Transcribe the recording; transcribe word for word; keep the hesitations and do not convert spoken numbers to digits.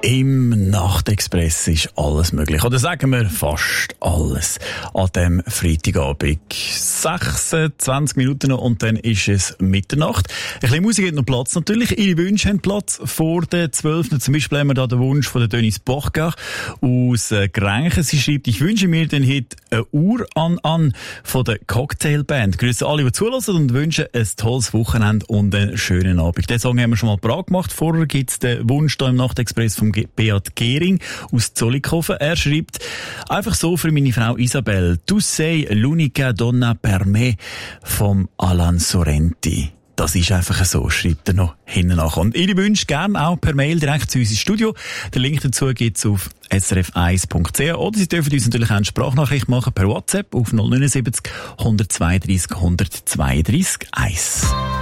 Im Nachtexpress ist alles möglich. Oder sagen wir fast alles. An diesem Freitagabend. sechsundzwanzig Minuten noch und dann ist es Mitternacht. Ein bisschen Musik hat noch Platz natürlich. Ihre Wünsche haben Platz vor den zwölf. Zum Beispiel haben wir da den Wunsch von der Denise Bochgach aus Grenchen. Sie schreibt, ich wünsche mir dann heute eine Uhr an an von der Cocktailband. Grüße alle, die zulassen und wünschen ein tolles Wochenende und einen schönen Abend. Den Song haben wir schon mal parat gemacht. Vorher gibt es den Wunsch da im Nachtexpress vom Beat Gehring aus Zollikofen. Er schreibt, einfach so für meine Frau Isabel, tu sei l'unica donna per me vom Alan Sorrenti. Das ist einfach so, schreibt er noch hinten nach. Und Ihre Wünsche gerne auch per Mail direkt zu uns ins Studio. Den Link dazu gibt's auf s r f eins punkt c h oder Sie dürfen uns natürlich auch eine Sprachnachricht machen per WhatsApp auf null neun sieben null eins zwei drei eins zwei drei eins.